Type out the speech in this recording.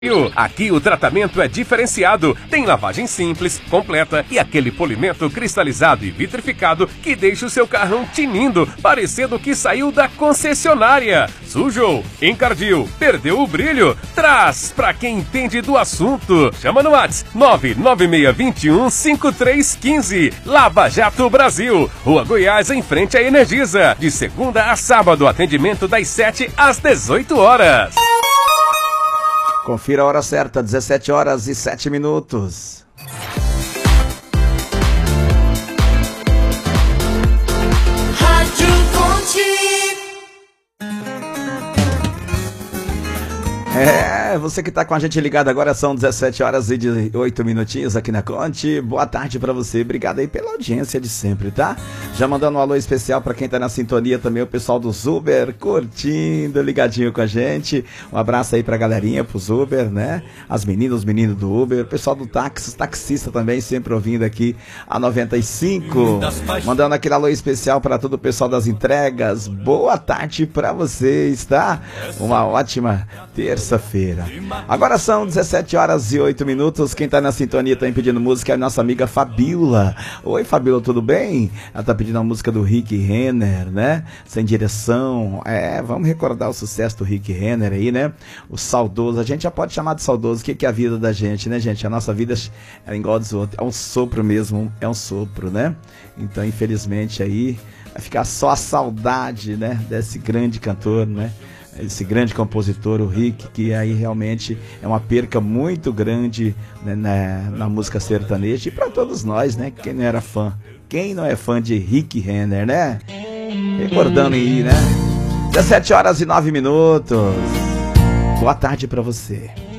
Aqui o tratamento é diferenciado, tem lavagem simples, completa e aquele polimento cristalizado e vitrificado que deixa o seu carrão tinindo, parecendo que saiu da concessionária. Sujou, encardiu, perdeu o brilho? Traz pra quem entende do assunto. Chama no WhatsApp 996215315. Lava Jato Brasil, Rua Goiás, em frente à Energisa. De segunda a sábado, atendimento das 7 às 18 horas. Confira a hora certa, 17 horas e 7 minutos. Rádio Fonte. Você que está com a gente ligado agora, são 17 horas e 18 minutinhos aqui na Conte. Boa tarde para você, obrigado aí pela audiência de sempre, tá? Já mandando um alô especial para quem tá na sintonia também, o pessoal do Uber, curtindo, ligadinho com a gente. Um abraço aí pra galerinha, pros Uber, né? As meninas, os meninos do Uber, o pessoal do táxi, os taxistas também, sempre ouvindo aqui a 95. Mandando aquele alô especial para todo o pessoal das entregas. Boa tarde para vocês, tá? Uma ótima terça-feira. Agora são 17 horas e 8 minutos. Quem tá na sintonia tá pedindo música é a nossa amiga Fabiola. Oi, Fabiola, tudo bem? Ela tá pedindo a música do Rick Renner, né? Sem Direção. Vamos recordar o sucesso do Rick Renner aí, né? O saudoso. A gente já pode chamar de saudoso. O que é a vida da gente, né, gente? A nossa vida é igual dos outros. É um sopro mesmo. É um sopro, né? Então, infelizmente, aí vai ficar só a saudade, né? Desse grande cantor, né? Esse grande compositor, o Rick, que aí realmente é uma perca muito grande, né, na música sertaneja e para todos nós, né? Quem não era fã, quem não é fã de Rick Renner, né? Recordando aí, né? 17 horas e 9 minutos. Boa tarde para você.